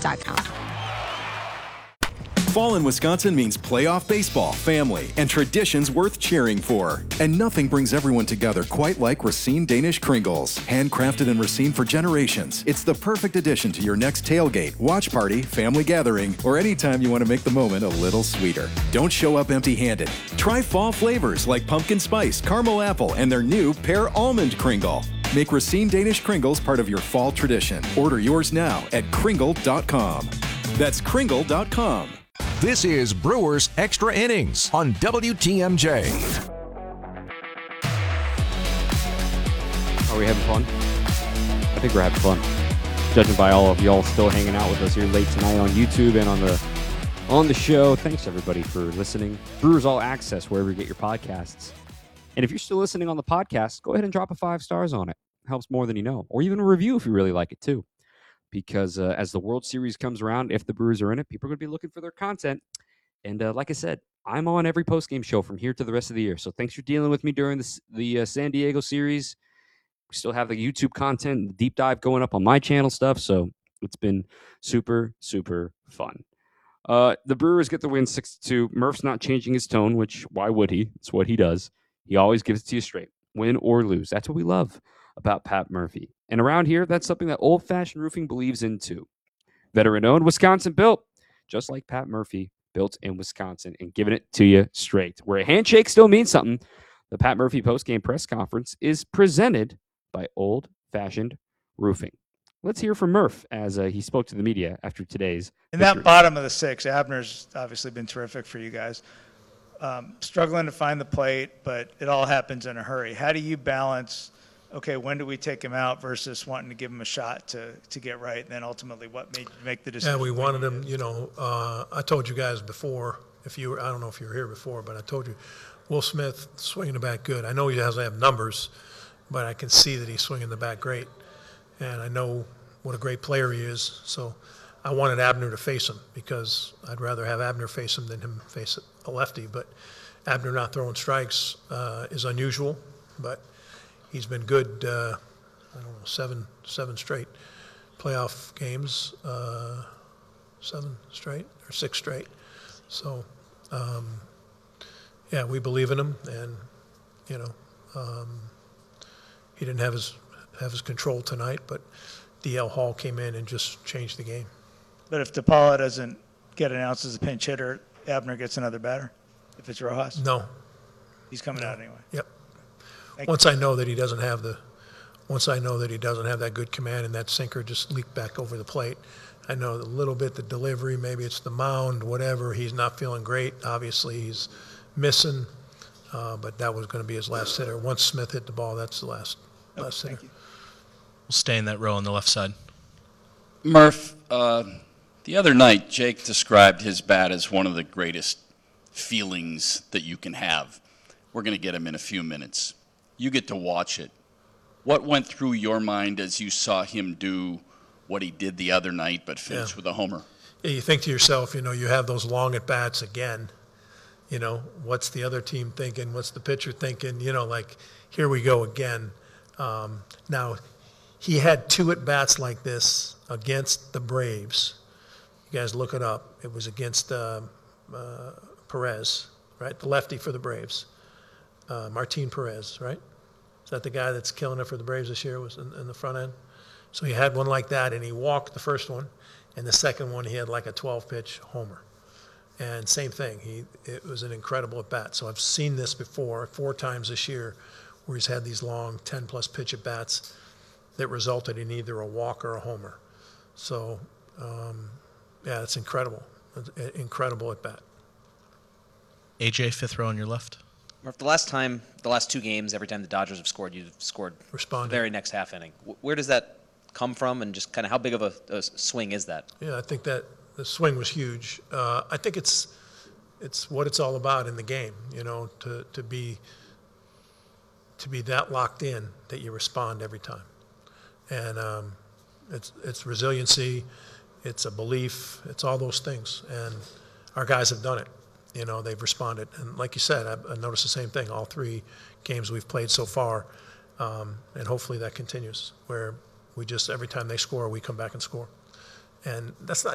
BruwersConnect.com. Fall in Wisconsin means playoff baseball, family, and traditions worth cheering for. And nothing brings everyone together quite like Racine Danish Kringles. Handcrafted in Racine for generations, it's the perfect addition to your next tailgate, watch party, family gathering, or anytime you want to make the moment a little sweeter. Don't show up empty-handed. Try fall flavors like pumpkin spice, caramel apple, and their new pear almond Kringle. Make Racine Danish Kringles part of your fall tradition. Order yours now at Kringle.com. That's Kringle.com. This is Brewers Extra Innings on WTMJ. Are we having fun? I think we're having fun. Judging by all of y'all still hanging out with us here late tonight on YouTube and on the show. Thanks everybody for listening. Brewers All Access, wherever you get your podcasts. And if you're still listening on the podcast, go ahead and drop a 5 stars on it. Helps more than you know. Or even a review if you really like it too. Because as the World Series comes around, if the Brewers are in it, people are going to be looking for their content. And like I said, I'm on every postgame show from here to the rest of the year. So thanks for dealing with me during the San Diego series. We still have the YouTube content, the deep dive going up on my channel stuff. So it's been super, super fun. The Brewers get the win 6-2. Murph's not changing his tone, which why would he? It's what he does. He always gives it to you straight, win or lose. That's what we love about Pat Murphy. And around here, that's something that old-fashioned roofing believes in too. Veteran-owned, Wisconsin-built, just like Pat Murphy built in Wisconsin and giving it to you straight. Where a handshake still means something, the Pat Murphy postgame press conference is presented by Old Fashioned Roofing. Let's hear from Murph as he spoke to the media after today's that bottom of the 6, Abner's obviously been terrific for you guys. Struggling to find the plate, but it all happens in a hurry. How do you balance, okay, when do we take him out versus wanting to give him a shot to get right, and then ultimately what made you make the decision? Yeah, we wanted him, I told you guys before, I don't know if you were here before, but I told you, Will Smith swinging the bat good. I know he doesn't have numbers, but I can see that he's swinging the bat great. And I know what a great player he is, so I wanted Abner to face him because I'd rather have Abner face him than him face a lefty. But Abner not throwing strikes is unusual, but he's been good, 7 straight playoff games, 7 straight or 6 straight. So, yeah, we believe in him, and, he didn't have his control tonight, but DL Hall came in and just changed the game. But if DePaula doesn't get announced as a pinch hitter, Abner gets another batter? If it's Rojas? No. He's coming out anyway. Yep. Once I know that he doesn't have that good command and that sinker just leaked back over the plate, I know a little bit the delivery, maybe it's the mound, whatever. He's not feeling great. Obviously, he's missing, but that was going to be his last hitter. Once Smith hit the ball, that's the last hitter. Thank you. We'll stay in that row on the left side. Murph, the other night, Jake described his bat as one of the greatest feelings that you can have. We're going to get him in a few minutes. You get to watch it. What went through your mind as you saw him do what he did the other night but finish with a homer? Yeah, you think to yourself, you have those long at-bats again. What's the other team thinking? What's the pitcher thinking? Here we go again. Now, he had 2 at-bats like this against the Braves. You guys look it up. It was against Perez, right? The lefty for the Braves. Martin Perez, right? Is that the guy that's killing it for the Braves this year, was in the front end? So he had one like that, and he walked the first one. And the second one, he had like a 12-pitch homer. And same thing. It was an incredible at-bat. So I've seen this before, 4 times this year, where he's had these long 10-plus pitch at-bats that resulted in either a walk or a homer. So, yeah, it's incredible. Incredible at-bat. AJ, 5th row on your left. Murph, the last 2 games, every time the Dodgers have scored, you've scored the very next half inning. Where does that come from, and just kind of how big of a swing is that? Yeah, I think that the swing was huge. I think it's what it's all about in the game, to be that locked in that you respond every time. And it's resiliency, it's a belief, it's all those things. And our guys have done it. They've responded. And like you said, I noticed the same thing, all 3 games we've played so far. And hopefully that continues, where we just, every time they score, we come back and score. And that's not